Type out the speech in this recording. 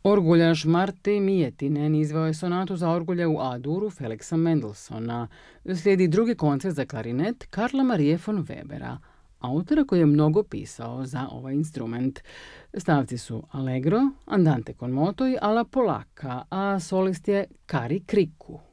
Orguljaš Marti Mijetinen izveo je sonatu za orgulje u A-duru Felixa Mendelssohna. Slijedi drugi koncert za klarinet Karla Marie von Webera, autora koji je mnogo pisao za ovaj instrument. Stavci su Allegro, Andante con moto i Alla Polacca, a solist je Kari Kriku.